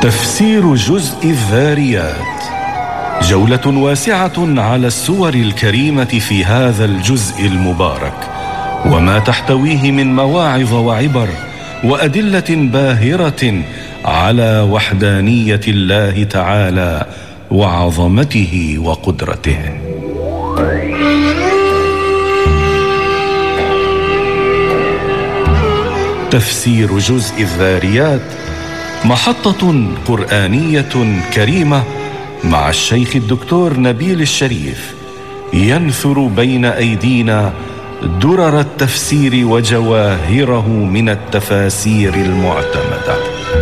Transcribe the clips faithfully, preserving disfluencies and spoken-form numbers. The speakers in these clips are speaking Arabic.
تفسير جزء الذاريات، جولة واسعة على السور الكريمة في هذا الجزء المبارك وما تحتويه من مواعظ وعبر وأدلة باهرة على وحدانية الله تعالى وعظمته وقدرته. تفسير جزء الذاريات محطة قرآنية كريمة مع الشيخ الدكتور نبيل الشريف، ينثر بين أيدينا درر التفسير وجواهره من التفاسير المعتمدة.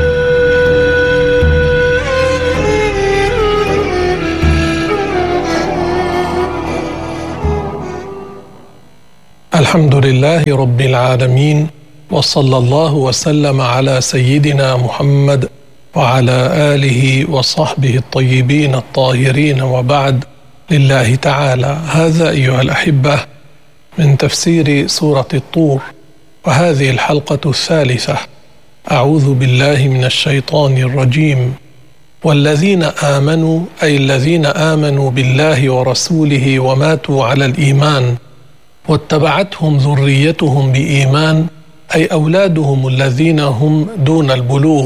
الحمد لله رب العالمين، وصلى الله وسلم على سيدنا محمد وعلى آله وصحبه الطيبين الطاهرين، وبعد. لله تعالى. هذا أيها الأحبة من تفسير سورة الطور، وهذه الحلقة الثالثة. أعوذ بالله من الشيطان الرجيم. والذين آمنوا، أي الذين آمنوا بالله ورسوله وماتوا على الإيمان واتبعتهم ذريتهم بإيمان، أي أولادهم الذين هم دون البلوغ،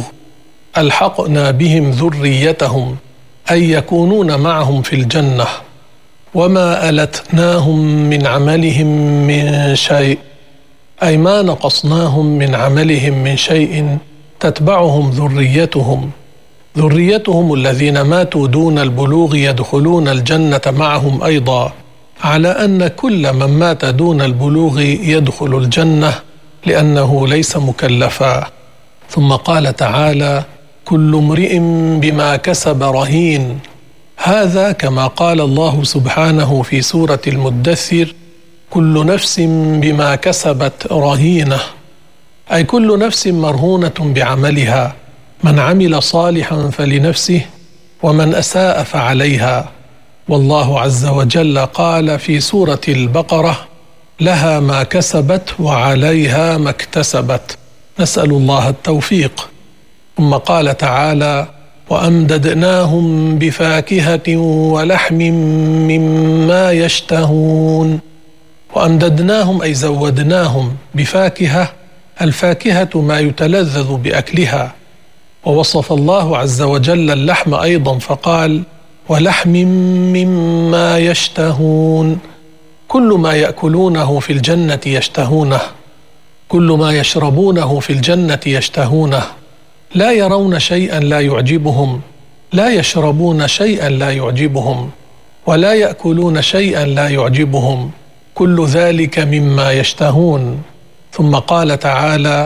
ألحقنا بهم ذريتهم، أي يكونون معهم في الجنة، وما ألتناهم من عملهم من شيء، أي ما نقصناهم من عملهم من شيء، تتبعهم ذريتهم. ذريتهم الذين ماتوا دون البلوغ يدخلون الجنة معهم أيضا، على أن كل من مات دون البلوغ يدخل الجنة لأنه ليس مكلفا. ثم قال تعالى: كل امرئ بما كسب رهين. هذا كما قال الله سبحانه في سورة المدثر: كل نفس بما كسبت رهينة، أي كل نفس مرهونة بعملها، من عمل صالحا فلنفسه ومن أساء فعليها. والله عز وجل قال في سورة البقرة: لها ما كسبت وعليها ما اكتسبت. نسأل الله التوفيق. ثم قال تعالى: وأمددناهم بفاكهة ولحم مما يشتهون. وأمددناهم أي زودناهم بفاكهة، الفاكهة ما يتلذذ بأكلها. ووصف الله عز وجل اللحم أيضا فقال: ولحم مما يشتهون. كل ما يأكلونه في الجنة يشتهونه، كل ما يشربونه في الجنة يشتهونه. لا يرون شيئا لا يعجبهم، لا يشربون شيئا لا يعجبهم، ولا يأكلون شيئا لا يعجبهم، كل ذلك مما يشتهون. ثم قال تعالى: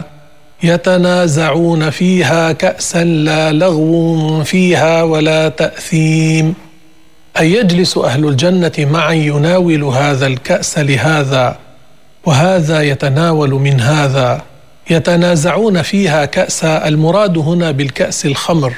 يتنازعون فيها كأسا لا لغو فيها ولا تأثيم، أي يجلس أهل الجنة معا يناول هذا الكأس لهذا، وهذا يتناول من هذا، يتنازعون فيها كأسا. المراد هنا بالكأس الخمر،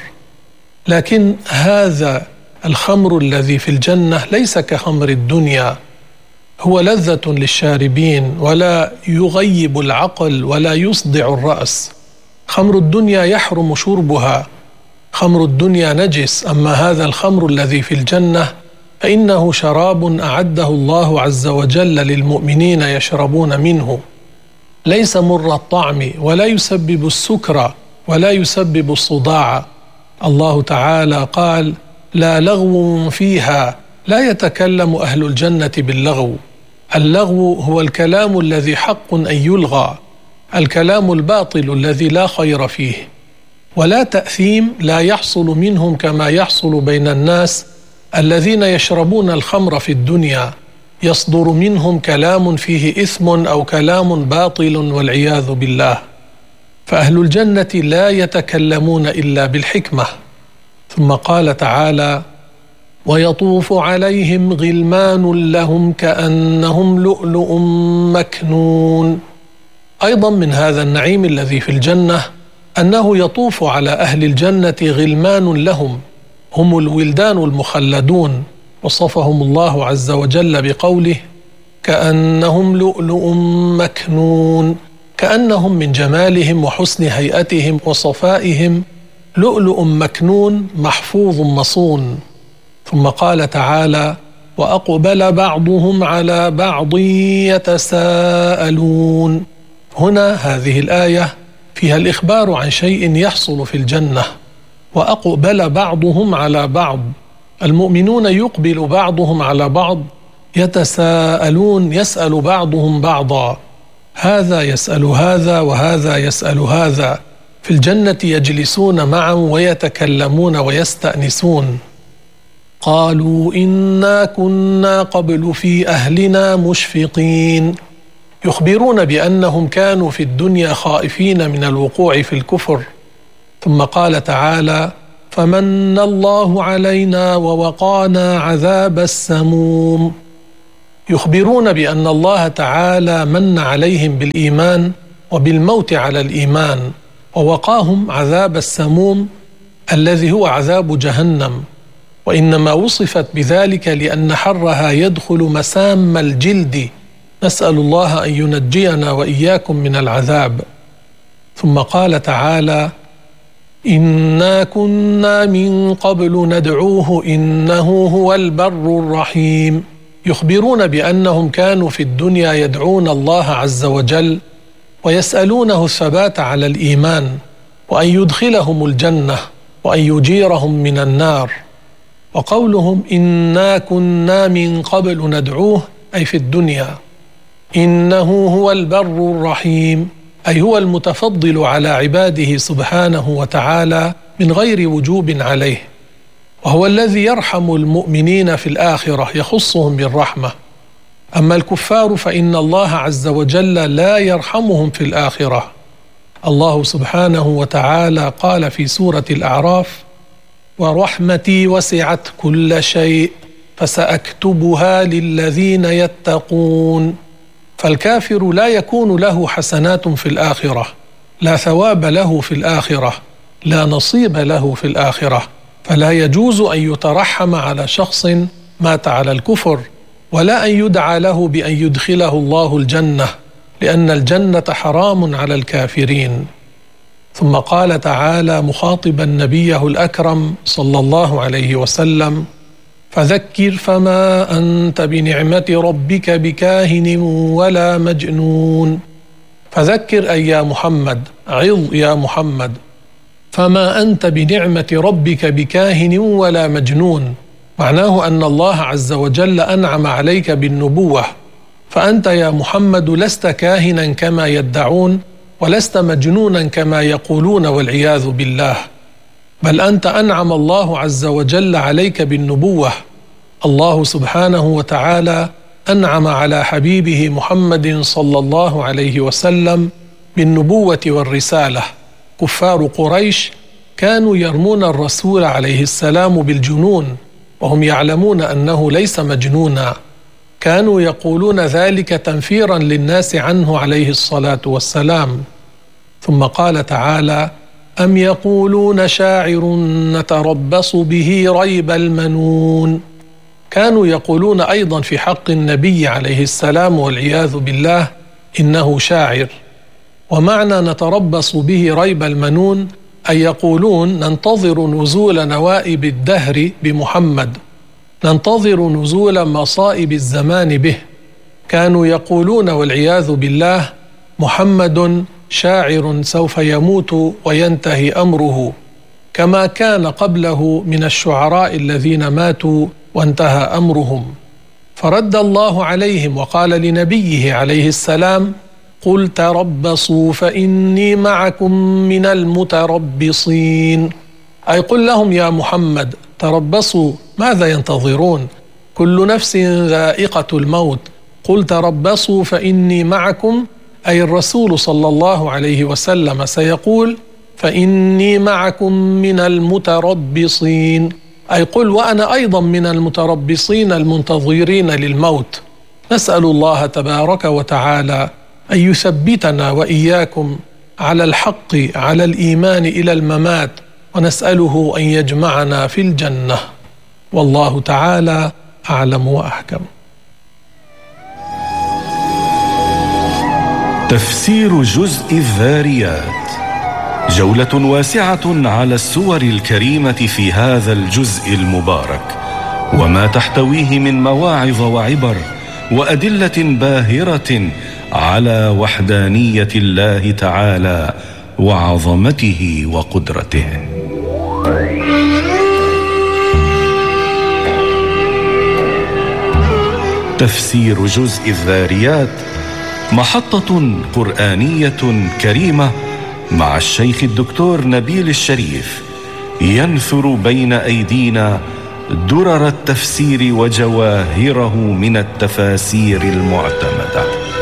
لكن هذا الخمر الذي في الجنة ليس كخمر الدنيا، هو لذة للشاربين ولا يغيب العقل ولا يصدع الرأس. خمر الدنيا يحرم شربها، خمر الدنيا نجس، أما هذا الخمر الذي في الجنة فإنه شراب أعده الله عز وجل للمؤمنين يشربون منه، ليس مر الطعم ولا يسبب السكر ولا يسبب الصداع. الله تعالى قال: لا لغو فيها، لا يتكلم أهل الجنة باللغو. اللغو هو الكلام الذي حق أن يلغى، الكلام الباطل الذي لا خير فيه. ولا تأثيم، لا يحصل منهم كما يحصل بين الناس الذين يشربون الخمر في الدنيا، يصدر منهم كلام فيه إثم أو كلام باطل والعياذ بالله. فأهل الجنة لا يتكلمون إلا بالحكمة. ثم قال تعالى: ويطوف عليهم غلمان لهم كأنهم لؤلؤ مكنون. أيضا من هذا النعيم الذي في الجنة أنه يطوف على أهل الجنة غلمان لهم، هم الولدان المخلدون، وصفهم الله عز وجل بقوله: كأنهم لؤلؤ مكنون، كأنهم من جمالهم وحسن هيئتهم وصفائهم لؤلؤ مكنون محفوظ مصون. ثم قال تعالى: وأقبل بعضهم على بعض يتساءلون. هنا هذه الآية فيها الإخبار عن شيء يحصل في الجنة. وأقبل بعضهم على بعض، المؤمنون يقبل بعضهم على بعض، يتساءلون، يسأل بعضهم بعضا، هذا يسأل هذا وهذا يسأل هذا. في الجنة يجلسون معا ويتكلمون ويستأنسون. قالوا إنا كنا قبل في أهلنا مشفقين. يخبرون بأنهم كانوا في الدنيا خائفين من الوقوع في الكفر. ثم قال تعالى: فمن الله علينا ووقانا عذاب السموم. يخبرون بأن الله تعالى من عليهم بالإيمان وبالموت على الإيمان، ووقاهم عذاب السموم الذي هو عذاب جهنم. وإنما وصفت بذلك لأن حرها يدخل مسام الجلد، نسأل الله أن ينجينا وإياكم من العذاب. ثم قال تعالى: إنا كنا من قبل ندعوه إنه هو البر الرحيم. يخبرون بأنهم كانوا في الدنيا يدعون الله عز وجل ويسألونه الثبات على الإيمان، وأن يدخلهم الجنة، وأن يجيرهم من النار. وقولهم إنا كنا من قبل ندعوه أي في الدنيا، إنه هو البر الرحيم أي هو المتفضل على عباده سبحانه وتعالى من غير وجوب عليه، وهو الذي يرحم المؤمنين في الآخرة، يخصهم بالرحمة. أما الكفار فإن الله عز وجل لا يرحمهم في الآخرة. الله سبحانه وتعالى قال في سورة الأعراف: ورحمتي وسعت كل شيء فسأكتبها للذين يتقون. فالكافر لا يكون له حسنات في الآخرة، لا ثواب له في الآخرة، لا نصيب له في الآخرة، فلا يجوز أن يترحم على شخص مات على الكفر، ولا أن يدعى له بأن يدخله الله الجنة، لأن الجنة حرام على الكافرين. ثم قال تعالى مخاطبا نبيه الأكرم صلى الله عليه وسلم: فذكر فما أنت بنعمة ربك بكاهن ولا مجنون. فذكر أي يا محمد، عظ يا محمد، فما أنت بنعمة ربك بكاهن ولا مجنون. معناه أن الله عز وجل أنعم عليك بالنبوة، فأنت يا محمد لست كاهنا كما يدعون، ولست مجنونا كما يقولون والعياذ بالله، بل أنت أنعم الله عز وجل عليك بالنبوة. الله سبحانه وتعالى أنعم على حبيبه محمد صلى الله عليه وسلم بالنبوة والرسالة. كفار قريش كانوا يرمون الرسول عليه السلام بالجنون، وهم يعلمون أنه ليس مجنونا، كانوا يقولون ذلك تنفيرا للناس عنه عليه الصلاة والسلام. ثم قال تعالى: أم يقولون شاعر نتربص به ريب المنون. كانوا يقولون أيضا في حق النبي عليه السلام والعياذ بالله إنه شاعر. ومعنى نتربص به ريب المنون أي يقولون ننتظر نزول نوائب الدهر بمحمد، ننتظر نزول مصائب الزمان به. كانوا يقولون والعياذ بالله محمد شاعر سوف يموت وينتهي أمره، كما كان قبله من الشعراء الذين ماتوا وانتهى أمرهم. فرد الله عليهم وقال لنبيه عليه السلام: قل تربصوا فإني معكم من المتربصين. أي قل لهم يا محمد تربصوا، ماذا ينتظرون؟ كل نفس ذائقة الموت. قل تربصوا فإني معكم، أي الرسول صلى الله عليه وسلم سيقول: فإني معكم من المتربصين، أي قل وأنا أيضا من المتربصين المنتظرين للموت. نسأل الله تبارك وتعالى أن يثبتنا وإياكم على الحق على الإيمان إلى الممات، ونسأله أن يجمعنا في الجنة، والله تعالى أعلم وأحكم. تفسير جزء الذاريات جولة واسعة على السور الكريمة في هذا الجزء المبارك، وما تحتويه من مواعظ وعبر وأدلة باهرة على وحدانية الله تعالى وعظمته وقدرته. تفسير جزء الذاريات، محطة قرآنية كريمة مع الشيخ الدكتور نبيل الشريف، ينثر بين أيدينا درر التفسير وجواهره من التفاسير المعتمدة.